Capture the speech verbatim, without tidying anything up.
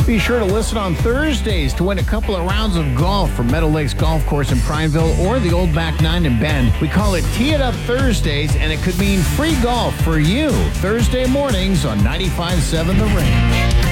Be sure to listen on Thursdays to win a couple of rounds of golf from Meadow Lakes Golf Course in Prineville or the Old Back Nine in Bend. We call it Tee It Up Thursdays, and it could mean free golf for you. Thursday mornings on ninety-five point seven The Ring.